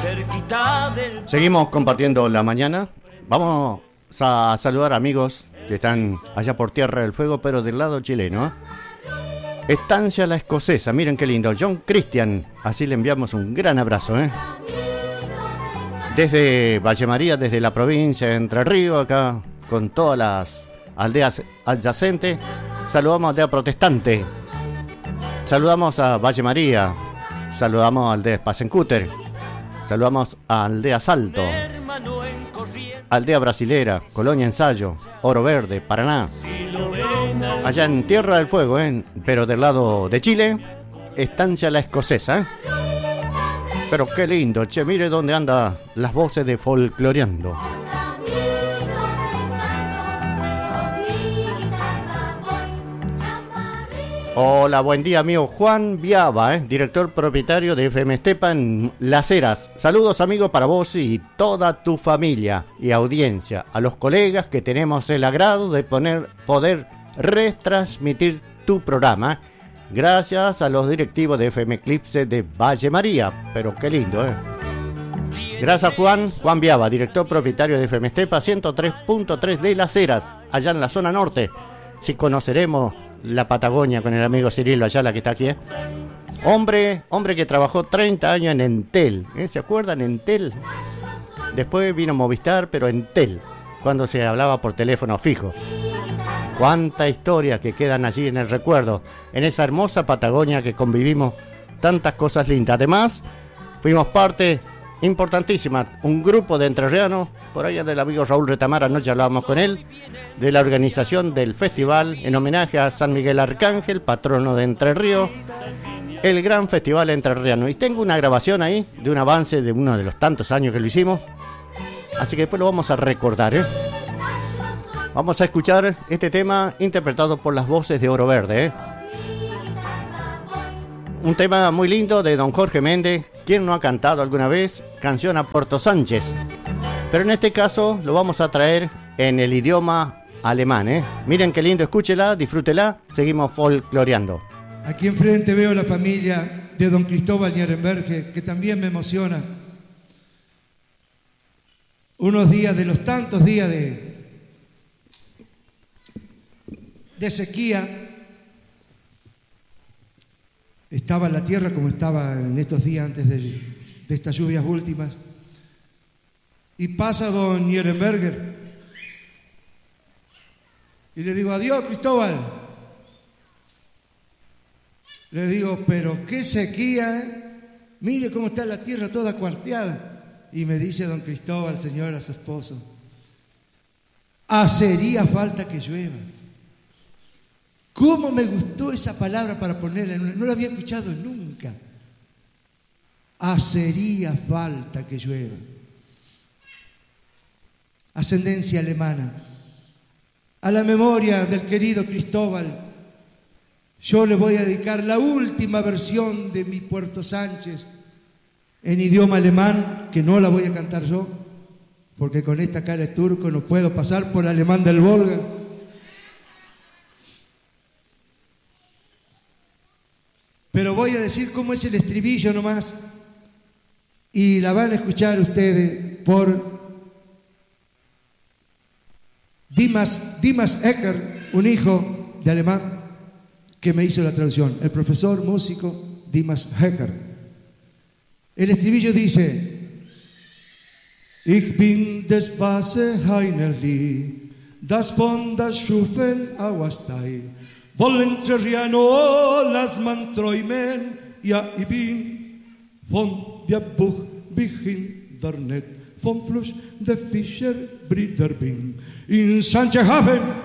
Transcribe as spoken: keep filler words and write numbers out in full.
Seguimos compartiendo la mañana. Vamos a saludar amigos que están allá por Tierra del Fuego, pero del lado chileno, ¿eh? Estancia La Escocesa, miren qué lindo. John Christian, así le enviamos un gran abrazo, ¿eh? Desde Valle María, desde la provincia de Entre Ríos, acá con todas las aldeas adyacentes. Saludamos a Aldea Protestante, saludamos a Valle María, saludamos a Aldea Spasencúter, saludamos a Aldea Salto, Aldea Brasilera, Colonia Ensayo, Oro Verde, Paraná. Allá en Tierra del Fuego, ¿eh? Pero del lado de Chile, Estancia La Escocesa, ¿eh? Pero qué lindo, che, mire dónde andan las voces de Folcloreando. Hola, buen día, amigo Juan Viaba, ¿eh? Director propietario de F M Estepa en Las Heras. Saludos, amigo, para vos y toda tu familia y audiencia. A los colegas que tenemos el agrado de poner, poder retransmitir tu programa. Gracias a los directivos de F M Eclipse de Valle María. Pero qué lindo, ¿eh? Gracias, Juan. Juan Viaba, director propietario de F M Estepa ciento tres punto tres de Las Heras, allá en la zona norte. Si conoceremos la Patagonia con el amigo Cirilo Ayala que está aquí, ¿eh? Hombre, hombre que trabajó treinta años en Entel, ¿eh? ¿Se acuerdan? Entel. Después vino Movistar, pero Entel, cuando se hablaba por teléfono fijo. Cuánta historia que quedan allí en el recuerdo, en esa hermosa Patagonia que convivimos tantas cosas lindas. Además, fuimos parte importantísima, un grupo de entrerrianos, por allá del amigo Raúl Retamar, anoche hablábamos con él, de la organización del festival en homenaje a San Miguel Arcángel, patrono de Entre Ríos, el gran festival entrerriano. Y tengo una grabación ahí de un avance de uno de los tantos años que lo hicimos, así que después lo vamos a recordar, ¿eh? Vamos a escuchar este tema interpretado por las voces de Oro Verde, ¿eh? Un tema muy lindo de don Jorge Méndez. ¿Quién no ha cantado alguna vez canción a Puerto Sánchez? Pero en este caso lo vamos a traer en el idioma alemán, ¿eh? Miren qué lindo, escúchela, disfrútela, seguimos folcloreando. Aquí enfrente veo la familia de don Cristóbal Nierenberge, que también me emociona. Unos días de los tantos días de, de sequía, estaba la tierra como estaba en estos días antes de, de estas lluvias últimas. Y pasa don Nierenberger y le digo, adiós, Cristóbal. Le digo, pero qué sequía, ¿eh? Mire cómo está la tierra toda cuarteada. Y me dice don Cristóbal, señora, su esposo, hacería falta que llueva. ¿Cómo me gustó esa palabra para ponerla en una? No la había escuchado nunca. Hacería falta que llueva. Ascendencia alemana. A la memoria del querido Cristóbal, yo le voy a dedicar la última versión de mi Puerto Sánchez en idioma alemán, que no la voy a cantar yo, porque con esta cara de turco no puedo pasar por alemán del Volga. Pero voy a decir cómo es el estribillo nomás, y la van a escuchar ustedes por Dimas, Dimas Ecker, un hijo de alemán que me hizo la traducción, el profesor músico Dimas Ecker. El estribillo dice: Ich bin des Wasser Heinerli, das von das Schufen Auasteil, wollen Terriano las man träumen, ja, ich bin von der Buch Bichin der Net, vom Fluss der Fischer Brider bin. In Santjehaven